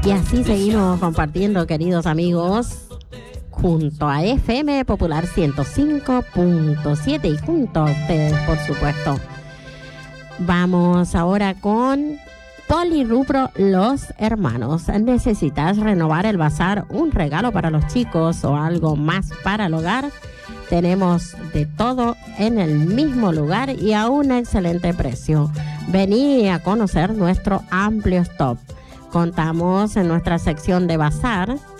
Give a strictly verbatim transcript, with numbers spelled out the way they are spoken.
Y así seguimos compartiendo, queridos amigos, junto a F M Popular ciento cinco punto siete y junto a ustedes, por supuesto. Vamos ahora con Polirrubro Los Hermanos. ¿Necesitas renovar el bazar, un regalo para los chicos o algo más para el hogar? Tenemos de todo en el mismo lugar y a un excelente precio. Vení a conocer nuestro amplio stock. Contamos en nuestra sección de bazar